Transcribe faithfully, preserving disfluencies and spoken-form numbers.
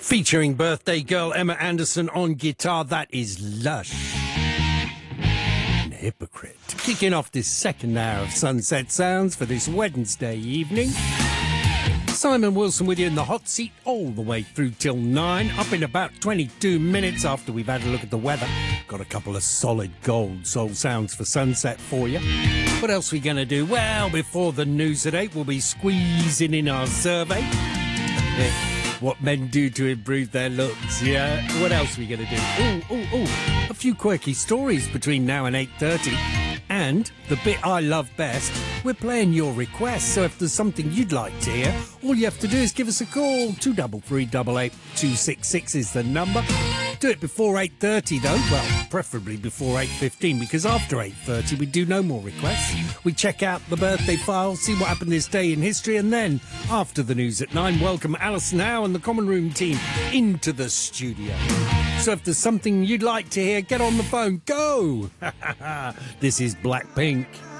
Featuring birthday girl Emma Anderson on guitar, that is Lush and Hypocrite. Kicking off this second hour of Sunset Sounds for this Wednesday evening. Simon Wilson with you in the hot seat all the way through till nine, up in about twenty-two minutes after we've had a look at the weather. Got a couple of solid gold soul sounds for sunset for you. What else are we going to do? Well, before the news at eight, we'll be squeezing in our survey. What men do to improve their looks, yeah? What else are we going to do? Oh, oh, oh, a few quirky stories between now and eight thirty. And the bit I love best, we're playing your requests. So if there's something you'd like to hear, all you have to do is give us a call. two three three eight eight two six six is the number. Do it before eight thirty, though. Well, preferably before eight fifteen, because after eight thirty we do no more requests. We check out the birthday file, see what happened this day in history, and then, after the news at nine, welcome Alison Howe and the Common Room team into the studio. So if there's something you'd like to hear, get on the phone. Go! This is Blackpink.